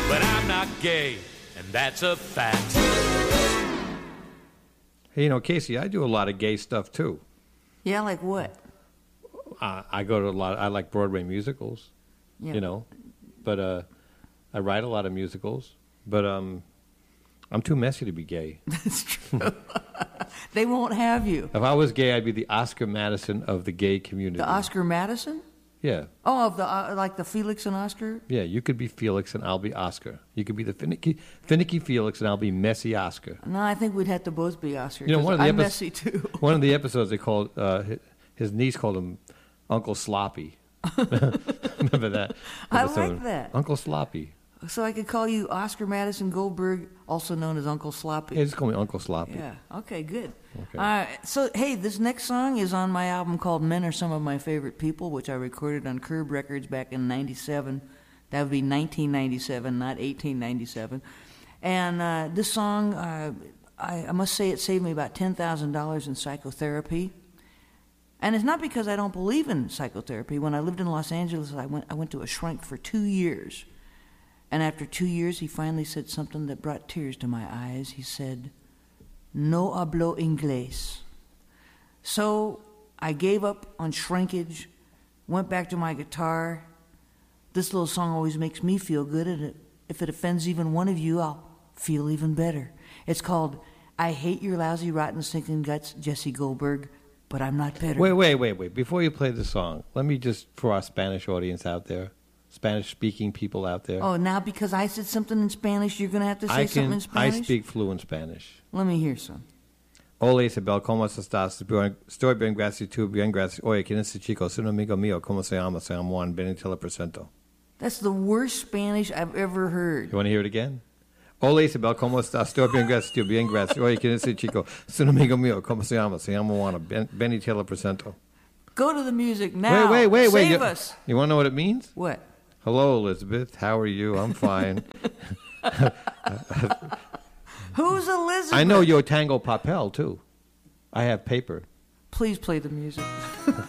but I'm not gay, and that's a fact. Hey, you know, Casey, I do a lot of gay stuff too. Yeah, like what? I go to a lot. I like Broadway musicals. Yeah. You know, but I write a lot of musicals. But I'm too messy to be gay. That's true. They won't have you. If I was gay, I'd be the Oscar Madison of the gay community. The Oscar Madison? Yeah. Oh, of the like the Felix and Oscar? Yeah, you could be Felix and I'll be Oscar. You could be the finicky Felix and I'll be messy Oscar. No, I think we'd have to both be Oscar. You know, one of the I'm messy too. One of the episodes they called his niece called him Uncle Sloppy. Remember that? I episode? like that. Uncle Sloppy. So I could call you Oscar Madison Goldberg, also known as Uncle Sloppy. Yeah, just call me Uncle Sloppy. Yeah. Okay, good. Okay. So, hey, this next song is on my album called Men Are Some of My Favorite People, which I recorded on Curb Records back in 97. That would be 1997, not 1897. And this song, I must say it saved me about $10,000 in psychotherapy. And it's not because I don't believe in psychotherapy. When I lived in Los Angeles, I went to a shrink for 2 years. And after 2 years, he finally said something that brought tears to my eyes. He said, "No hablo inglés." So I gave up on shrinkage, went back to my guitar. This little song always makes me feel good, and if it offends even one of you, I'll feel even better. It's called "I Hate Your Lousy, Rotten, Stinking Guts, Jesse Goldberg, but I'm Not Better." Wait. Before you play the song, let me just, for our Spanish audience out there, Spanish-speaking people out there. Oh, now because I said something in Spanish, you're going to have to say something in Spanish? I speak fluent Spanish. Let me hear some. Hola Isabel, ¿cómo estás? Estoy bien, gracias. Tú bien, gracias. Oye, ¿quién es ese chico? Es un amigo mío. ¿Cómo se llama? Se llama Juan. Ven y te lo presento. That's the worst Spanish I've ever heard. You want to hear it again? Hola Isabel, ¿cómo estás? Estoy bien, gracias. Tú bien, gracias. Oye, ¿quién es ese chico? Es un amigo mío. ¿Cómo se llama? Se llama Juan. Ven y te lo presento. Go to the music now. Wait. Save us. You want to know what it means? What? Hello, Elizabeth. How are you? I'm fine. Who's Elizabeth? I know your tango papel, too. I have paper. Please play the music.